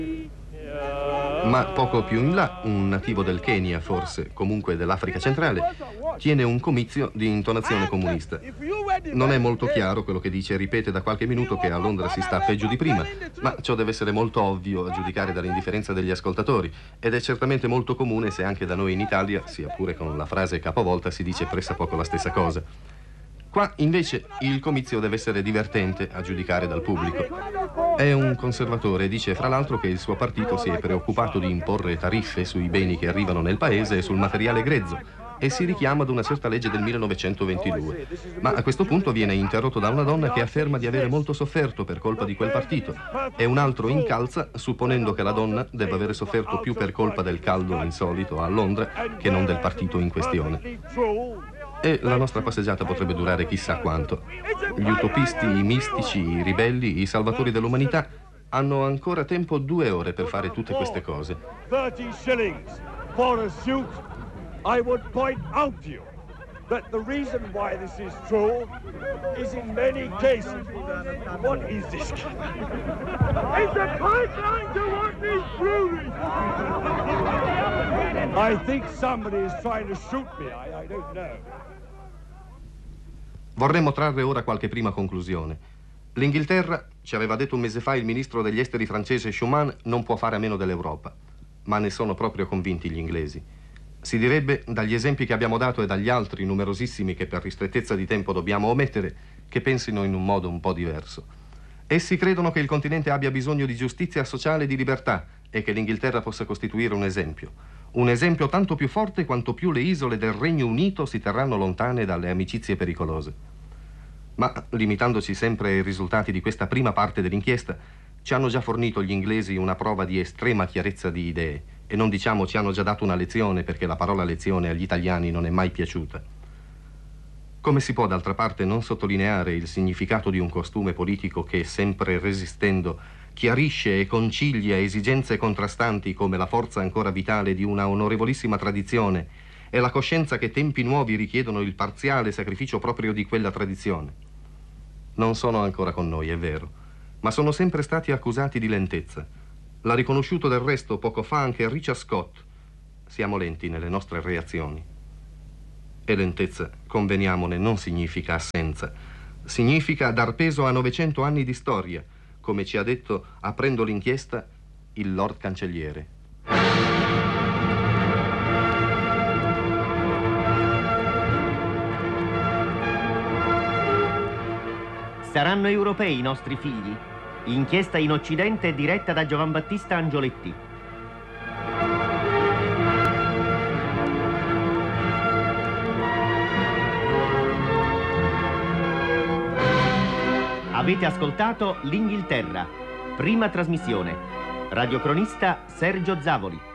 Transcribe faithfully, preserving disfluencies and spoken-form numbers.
Ma poco più in là, un nativo del Kenya, forse, comunque dell'Africa centrale, tiene un comizio di intonazione comunista. Non è molto chiaro quello che dice e ripete da qualche minuto che a Londra si sta peggio di prima, ma ciò deve essere molto ovvio a giudicare dall'indifferenza degli ascoltatori, ed è certamente molto comune se anche da noi in Italia, sia pure con la frase capovolta, si dice pressappoco la stessa cosa. Qua invece il comizio deve essere divertente a giudicare dal pubblico. È un conservatore e dice fra l'altro che il suo partito si è preoccupato di imporre tariffe sui beni che arrivano nel paese e sul materiale grezzo e si richiama ad una certa legge del millenovecentoventidue. Ma a questo punto viene interrotto da una donna che afferma di avere molto sofferto per colpa di quel partito e un altro incalza supponendo che la donna debba avere sofferto più per colpa del caldo insolito a Londra che non del partito in questione. E la nostra passeggiata potrebbe durare chissà quanto. Gli utopisti, i mistici, i ribelli, i salvatori dell'umanità hanno ancora tempo due ore per fare tutte queste cose. thirty shillings for a suit. I would point out to you that the reason why this is true is in many cases. What is this? It's a pipeline to what is truly. I think somebody is trying to shoot me. I, I don't know. Vorremmo trarre ora qualche prima conclusione. L'Inghilterra, ci aveva detto un mese fa il ministro degli esteri francese Schuman, non può fare a meno dell'Europa. Ma ne sono proprio convinti gli inglesi. Si direbbe, dagli esempi che abbiamo dato e dagli altri numerosissimi che per ristrettezza di tempo dobbiamo omettere, che pensino in un modo un po' diverso. Essi credono che il continente abbia bisogno di giustizia sociale e di libertà e che l'Inghilterra possa costituire un esempio. Un esempio tanto più forte quanto più le isole del Regno Unito si terranno lontane dalle amicizie pericolose. Ma, limitandoci sempre ai risultati di questa prima parte dell'inchiesta, ci hanno già fornito gli inglesi una prova di estrema chiarezza di idee e non diciamo ci hanno già dato una lezione perché la parola lezione agli italiani non è mai piaciuta. Come si può d'altra parte non sottolineare il significato di un costume politico che, sempre resistendo, chiarisce e concilia esigenze contrastanti come la forza ancora vitale di una onorevolissima tradizione e la coscienza che tempi nuovi richiedono il parziale sacrificio proprio di quella tradizione? Non sono ancora con noi, è vero, ma sono sempre stati accusati di lentezza. L'ha riconosciuto del resto poco fa anche Richard Scott. Siamo lenti nelle nostre reazioni. E lentezza, conveniamone, non significa assenza. Significa dar peso a novecento anni di storia, come ci ha detto, aprendo l'inchiesta, il Lord Cancelliere. Saranno europei i nostri figli? Inchiesta in Occidente diretta da Giovan Battista Angioletti. Avete ascoltato L'Inghilterra, prima trasmissione. Radiocronista Sergio Zavoli.